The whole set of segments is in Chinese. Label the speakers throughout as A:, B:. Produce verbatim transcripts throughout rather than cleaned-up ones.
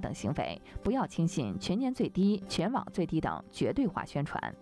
A: 等行为，不要轻信全年最低、全网最低等绝对化宣传。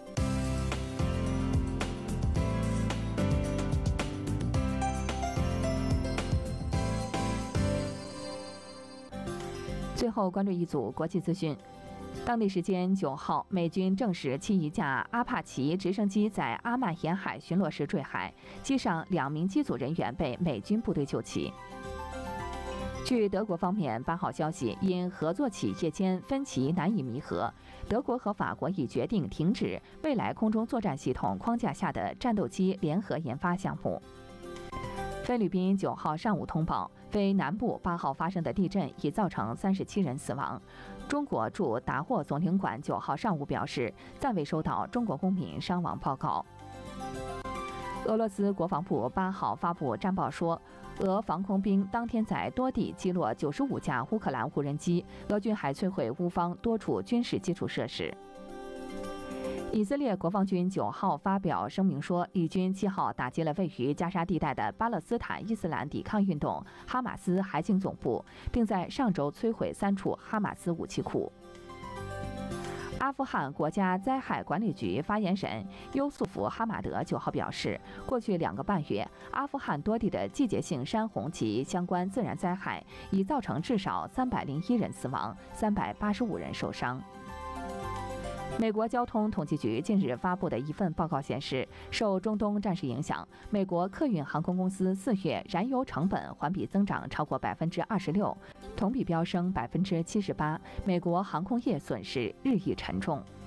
A: 最后关注一组国际资讯。当地时间九号，美军证实其一架阿帕奇直升机在阿曼沿海巡逻时坠海，机上两名机组人员被美军部队救起。据德国方面八号消息，因合作企业间分歧难以弥合，德国和法国已决定停止未来空中作战系统框架下的战斗机联合研发项目。菲律宾九号上午通报，菲南部八号发生的地震已造成三十七人死亡。中国驻达沃总领馆九号上午表示，暂未收到中国公民伤亡报告。俄罗斯国防部八号发布战报说，俄防空兵当天在多地击落九十五架乌克兰无人机，俄军还摧毁乌方多处军事基础设施。以色列国防军九号发表声明说，以军七号打击了位于加沙地带的巴勒斯坦伊斯兰抵抗运动哈马斯海警总部，并在上周摧毁三处哈马斯武器库。阿富汗国家灾害管理局发言人优素福·哈马德九号表示，过去两个半月，阿富汗多地的季节性山洪及相关自然灾害已造成至少三百零一人死亡，三百八十五人受伤。美国交通统计局近日发布的一份报告显示，受中东战事影响，美国客运航空公司四月燃油成本环比增长超过百分之二十六，同比飙升百分之七十八，美国航空业损失日益沉重。